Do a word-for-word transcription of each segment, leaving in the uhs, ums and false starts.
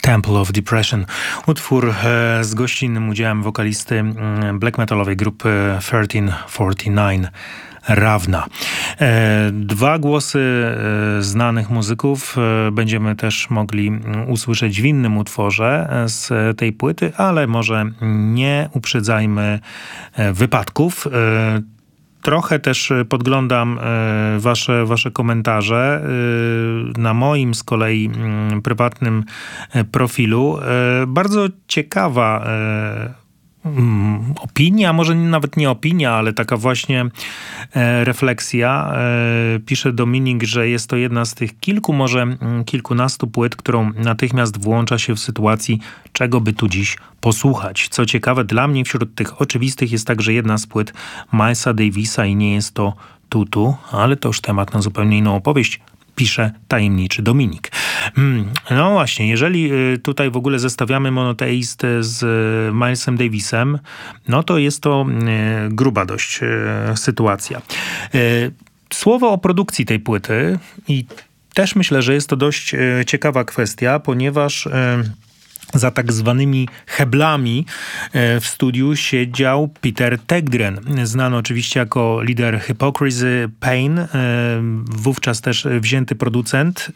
Temple of Depression. Utwór e, z gościnnym udziałem wokalisty m, black metalowej grupy tysiąc trzysta czterdzieści dziewięć. Ravna. E, dwa głosy e, znanych muzyków e, będziemy też mogli m, usłyszeć w innym utworze e, z tej płyty, ale może nie uprzedzajmy e, wypadków. E, Trochę też podglądam e, wasze, wasze komentarze e, na moim z kolei m, prywatnym e, profilu. E, bardzo ciekawa e, opinia, może nawet nie opinia, ale taka właśnie e, refleksja. E, pisze Dominik, że jest to jedna z tych kilku, może m, kilkunastu płyt, którą natychmiast włącza się w sytuacji, czego by tu dziś posłuchać. Co ciekawe, dla mnie wśród tych oczywistych jest także jedna z płyt Milesa Davisa i nie jest to Tutu, ale to już temat na zupełnie inną opowieść. Pisze tajemniczy Dominik. No właśnie, jeżeli tutaj w ogóle zestawiamy Monotheist z Milesem Davisem, no to jest to gruba dość sytuacja. Słowo o produkcji tej płyty i też myślę, że jest to dość ciekawa kwestia, ponieważ za tak zwanymi heblami w studiu siedział Peter Tägtgren, znany oczywiście jako lider Hypocrisy, Pain, wówczas też wzięty producent.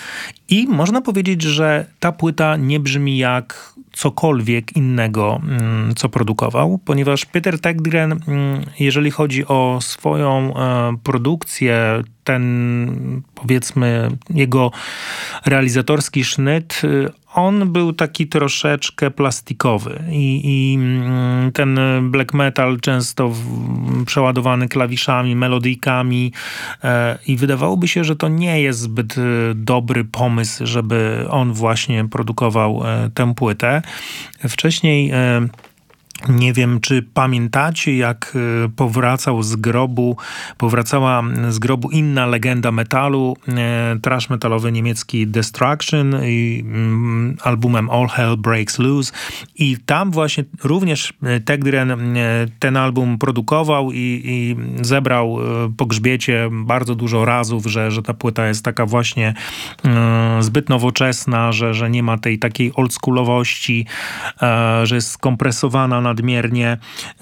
I można powiedzieć, że ta płyta nie brzmi jak cokolwiek innego, co produkował, ponieważ Peter Tägtgren, jeżeli chodzi o swoją produkcję, ten, powiedzmy, jego realizatorski sznyt, on był taki troszeczkę plastikowy i, i ten black metal często w, przeładowany klawiszami, melodyjkami e, i wydawałoby się, że to nie jest zbyt dobry pomysł, żeby on właśnie produkował e, tę płytę. Wcześniej e, nie wiem, czy pamiętacie, jak powracał z grobu, powracała z grobu inna legenda metalu, thrash metalowy niemiecki Destruction i albumem All Hell Breaks Loose. I tam właśnie również Tägtgren ten album produkował i, i zebrał po grzbiecie bardzo dużo razów, że, że ta płyta jest taka właśnie e, zbyt nowoczesna, że, że nie ma tej takiej oldschoolowości, e, że jest skompresowana nadmiernie.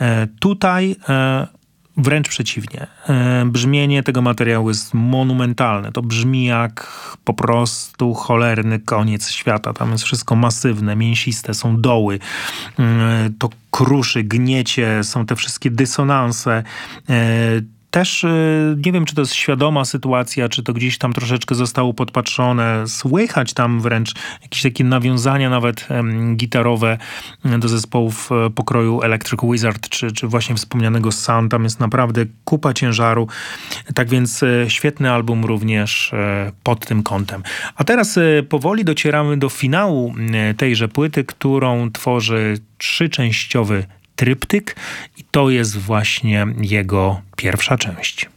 Tutaj wręcz przeciwnie. Brzmienie tego materiału jest monumentalne. To brzmi jak po prostu cholerny koniec świata. Tam jest wszystko masywne, mięsiste, są doły. To kruszy, gniecie, są te wszystkie dysonanse. Też nie wiem, czy to jest świadoma sytuacja, czy to gdzieś tam troszeczkę zostało podpatrzone. Słychać tam wręcz jakieś takie nawiązania nawet um, gitarowe do zespołów pokroju Electric Wizard, czy, czy właśnie wspomnianego Sun. Tam jest naprawdę kupa ciężaru. Tak więc świetny album również pod tym kątem. A teraz powoli docieramy do finału tejże płyty, którą tworzy trzyczęściowy tryptyk i to jest właśnie jego pierwsza część.